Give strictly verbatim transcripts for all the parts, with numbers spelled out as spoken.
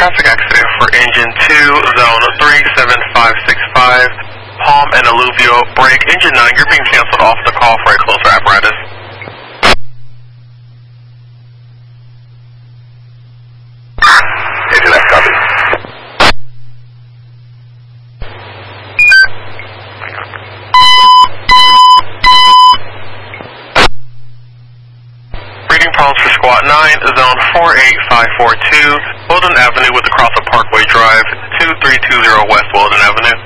traffic accident for engine two, zone three seven five six five, Palm and Alluvio. Break. Engine nine, you're being canceled off the call for a closer apparatus. Engine nine, copy. Reading problems for squad nine, zone four eight five four two, Wilden Avenue with across the Parkway Drive, two three two zero West Wilden Avenue.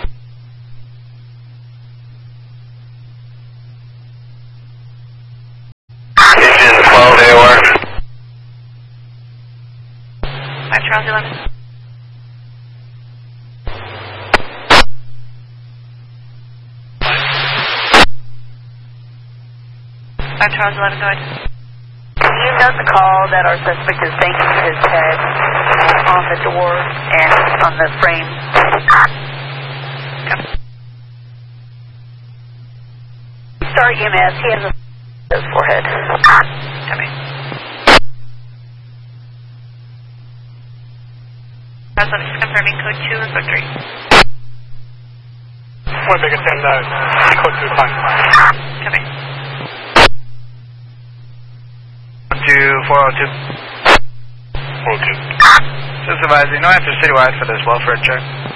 Engine twelve, A O R. five Charles eleven. five Charles eleven, go ahead. You note the call that our suspect is banging his head on the door and on the frame. Copy. Star E M S, he has a forehead. Copy. Charles eleven, just confirming code two or code three. One big ten, uh, code two, fine. Copy. Two, four oh two. four oh two. Supervisor, no answer citywide for this welfare check.